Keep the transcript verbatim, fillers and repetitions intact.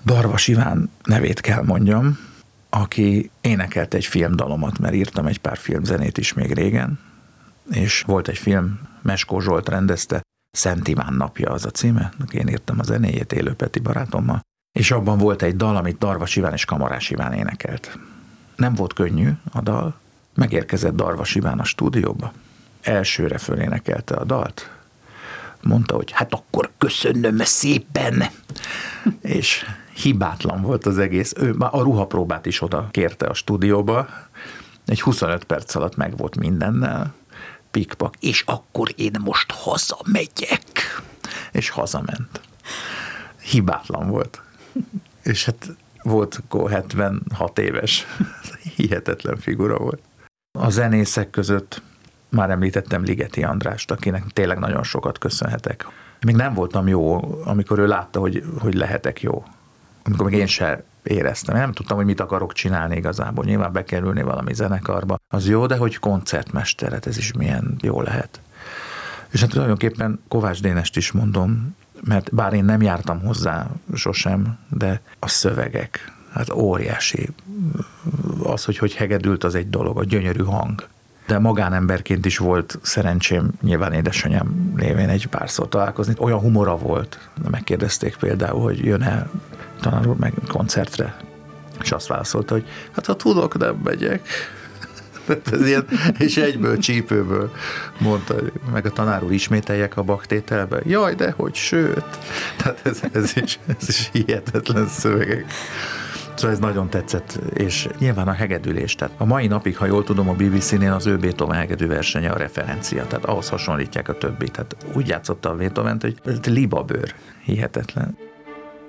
Darvas Iván nevét kell mondjam, aki énekelt egy filmdalomat, mert írtam egy pár filmzenét is még régen, és volt egy film, Meskó Zsolt rendezte, Szent Iván napja az a címe, én írtam a zenéjét Élő Peti barátommal, és abban volt egy dal, amit Darvas Iván és Kamarás Iván énekelt. Nem volt könnyű a dal, megérkezett Darvas Iván a stúdióba, elsőre fölénekelte a dalt, mondta, hogy hát akkor köszönöm szépen, és hibátlan volt az egész. Ő már a ruhapróbát is oda kérte a stúdióba, egy huszonöt perc alatt meg volt mindennel, pikpak, és akkor én most hazamegyek. És hazament. Hibátlan volt. És hát volt akkor hetvenhat éves. Hihetetlen figura volt. A zenészek között már említettem Ligeti Andrást, akinek tényleg nagyon sokat köszönhetek. Még nem voltam jó, amikor ő látta, hogy, hogy lehetek jó. Amikor még én sem éreztem. Én nem tudtam, hogy mit akarok csinálni igazából. Nyilván bekerülni valami zenekarba. Az jó, de hogy koncertmester, hát ez is milyen jó lehet. És hát tulajdonképpen Kovács Dénest is mondom, mert bár én nem jártam hozzá sosem, de a szövegek, hát óriási. Az, hogy hogy hegedült, az egy dolog, a gyönyörű hang. De magánemberként is volt szerencsém nyilván édesanyám lévén egy párszor találkozni. Olyan humora volt. Megkérdezték például, hogy jön-e tanár úr meg koncertre. És azt válaszolta, hogy hát ha tudok, nem megyek. Ez ilyen, és egyből csípőből mondta, meg a tanár úr ismételjek a baktételbe. Jaj, de hogy sőt. Tehát ez, ez, is, ez is hihetetlen szövegek. Szóval ez nagyon tetszett, és nyilván a hegedülés. Tehát a mai napig, ha jól tudom, a bé bé cé-nél az ő Beethoven hegedű versenye a referencia, tehát ahhoz hasonlítják a többit. Tehát úgy játszotta a Beethovent, hogy libabőr, hihetetlen.